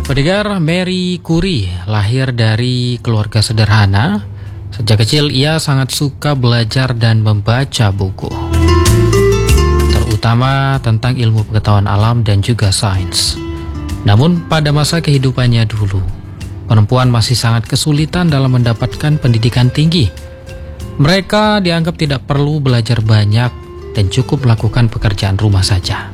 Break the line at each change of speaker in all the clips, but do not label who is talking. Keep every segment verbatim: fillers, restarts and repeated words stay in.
Pendengar, Marie Curie lahir dari keluarga sederhana. Sejak kecil ia sangat suka belajar dan membaca buku, terutama tentang ilmu pengetahuan alam dan juga sains. Namun pada masa kehidupannya dulu, perempuan masih sangat kesulitan dalam mendapatkan pendidikan tinggi. Mereka dianggap tidak perlu belajar banyak dan cukup melakukan pekerjaan rumah saja.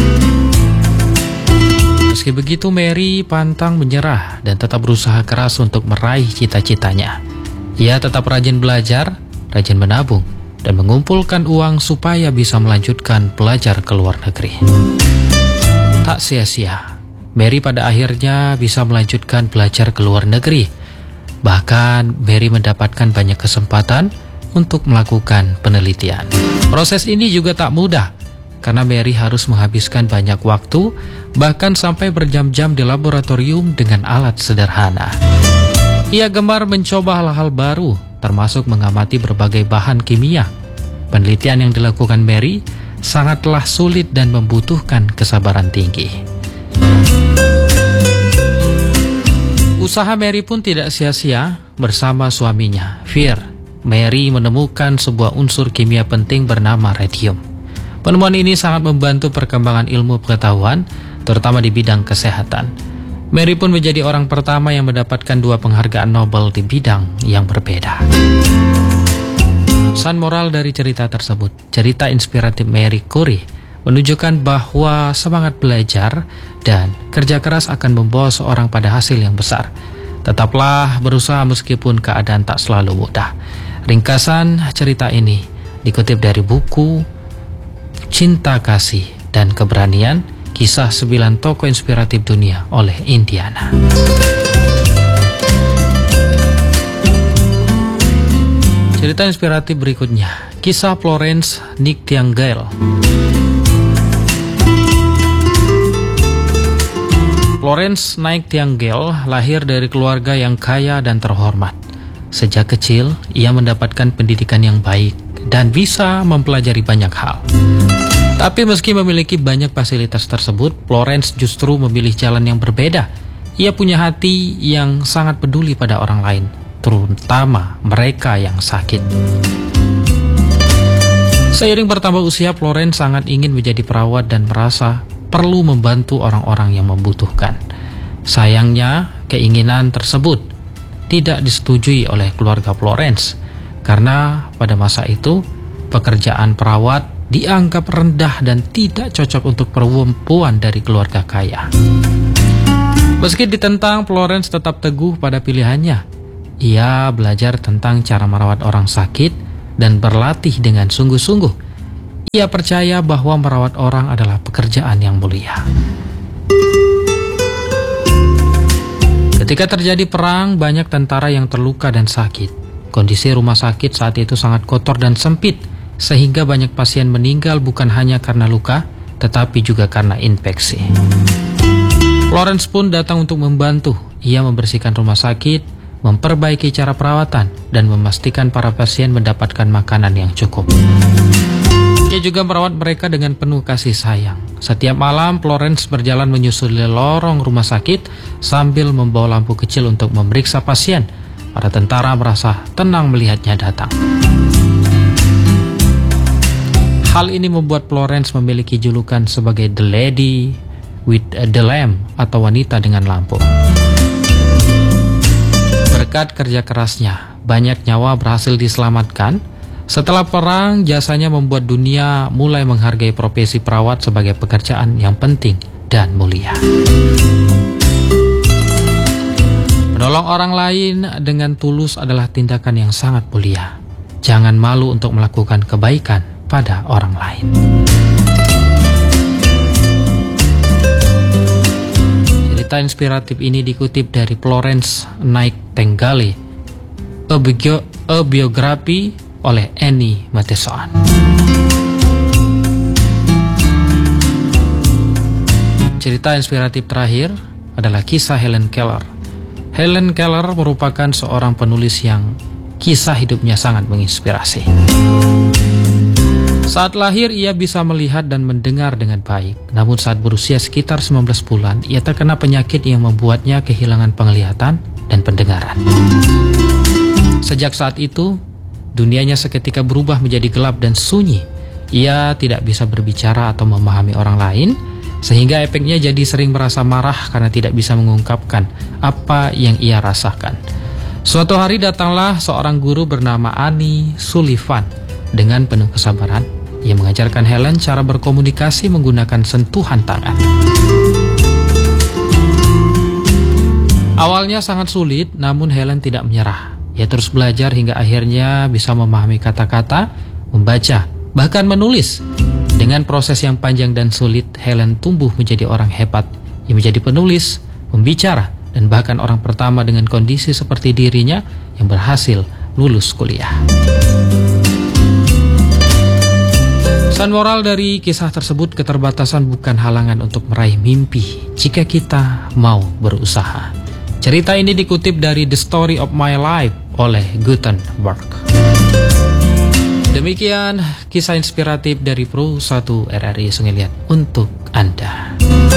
Meski begitu, Mary pantang menyerah dan tetap berusaha keras untuk meraih cita-citanya. Ia tetap rajin belajar, rajin menabung, dan mengumpulkan uang supaya bisa melanjutkan belajar ke luar negeri. Tak sia-sia, Mary pada akhirnya bisa melanjutkan belajar ke luar negeri. Bahkan, Mary mendapatkan banyak kesempatan untuk melakukan penelitian. Proses ini juga tak mudah, karena Mary harus menghabiskan banyak waktu, bahkan sampai berjam-jam di laboratorium dengan alat sederhana. Ia gemar mencoba hal-hal baru, termasuk mengamati berbagai bahan kimia. Penelitian yang dilakukan Mary sangatlah sulit dan membutuhkan kesabaran tinggi. Usaha Mary pun tidak sia-sia. Bersama suaminya, Veer, Mary menemukan sebuah unsur kimia penting bernama radium. Penemuan ini sangat membantu perkembangan ilmu pengetahuan, terutama di bidang kesehatan. Mary pun menjadi orang pertama yang mendapatkan dua penghargaan Nobel di bidang yang berbeda. Pesan moral dari cerita tersebut, cerita inspiratif Marie Curie, menunjukkan bahwa semangat belajar dan kerja keras akan membawa seorang pada hasil yang besar. Tetaplah berusaha meskipun keadaan tak selalu mudah. Ringkasan cerita ini dikutip dari buku Cinta, Kasih, dan Keberanian, Kisah Sembilan Tokoh Inspiratif Dunia oleh Indiana. Cerita inspiratif berikutnya, Kisah Florence Nightingale. Florence Nightingale lahir dari keluarga yang kaya dan terhormat. Sejak kecil, ia mendapatkan pendidikan yang baik dan bisa mempelajari banyak hal. Tapi meski memiliki banyak fasilitas tersebut, Florence justru memilih jalan yang berbeda. Ia punya hati yang sangat peduli pada orang lain, terutama mereka yang sakit. Seiring bertambah usia, Florence sangat ingin menjadi perawat dan merasa perlu membantu orang-orang yang membutuhkan. Sayangnya, keinginan tersebut tidak disetujui oleh keluarga Florence, karena pada masa itu pekerjaan perawat dianggap rendah dan tidak cocok untuk perempuan dari keluarga kaya. Meski ditentang, Florence tetap teguh pada pilihannya. Ia belajar tentang cara merawat orang sakit dan berlatih dengan sungguh-sungguh. Ia percaya bahwa merawat orang adalah pekerjaan yang mulia. Ketika terjadi perang, banyak tentara yang terluka dan sakit. Kondisi rumah sakit saat itu sangat kotor dan sempit, sehingga banyak pasien meninggal bukan hanya karena luka, tetapi juga karena infeksi. Florence pun datang untuk membantu. Ia membersihkan rumah sakit, memperbaiki cara perawatan, dan memastikan para pasien mendapatkan makanan yang cukup. Ia juga merawat mereka dengan penuh kasih sayang. Setiap malam, Florence berjalan menyusuri lorong rumah sakit sambil membawa lampu kecil untuk memeriksa pasien. Para tentara merasa tenang melihatnya datang. Hal ini membuat Florence memiliki julukan sebagai The Lady with the Lamp atau wanita dengan lampu. Berkat kerja kerasnya, banyak nyawa berhasil diselamatkan. Setelah perang, jasanya membuat dunia mulai menghargai profesi perawat sebagai pekerjaan yang penting dan mulia. Menolong orang lain dengan tulus adalah tindakan yang sangat mulia. Jangan malu untuk melakukan kebaikan pada orang lain. Cerita inspiratif ini dikutip dari Florence Nightingale, A, Bio, A Biography oleh Annie Matheson. Cerita inspiratif terakhir adalah kisah Helen Keller. Helen Keller merupakan seorang penulis yang kisah hidupnya sangat menginspirasi. Saat lahir ia bisa melihat dan mendengar dengan baik. Namun saat berusia sekitar sembilan belas bulan, ia terkena penyakit yang membuatnya kehilangan penglihatan dan pendengaran. Sejak saat itu, dunianya seketika berubah menjadi gelap dan sunyi. Ia tidak bisa berbicara atau memahami orang lain, sehingga efeknya jadi sering merasa marah karena tidak bisa mengungkapkan apa yang ia rasakan. Suatu hari datanglah seorang guru bernama Annie Sullivan. Dengan penuh kesabaran, ia mengajarkan Helen cara berkomunikasi menggunakan sentuhan tangan. Awalnya sangat sulit, namun Helen tidak menyerah. Ia terus belajar hingga akhirnya bisa memahami kata-kata, membaca, bahkan menulis. Dengan proses yang panjang dan sulit, Helen tumbuh menjadi orang hebat yang menjadi penulis, pembicara, dan bahkan orang pertama dengan kondisi seperti dirinya yang berhasil lulus kuliah. Pesan moral dari kisah tersebut, keterbatasan bukan halangan untuk meraih mimpi jika kita mau berusaha. Cerita ini dikutip dari The Story of My Life oleh Gutenberg. Demikian kisah inspiratif dari Pro satu R R I Sungai Liat untuk Anda.